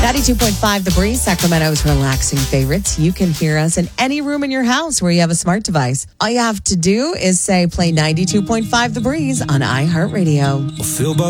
92.5 The Breeze, Sacramento's relaxing favorites. You can hear us in any room in your house where you have a smart device. All you have to do is say play 92.5 The Breeze on iHeartRadio. Feel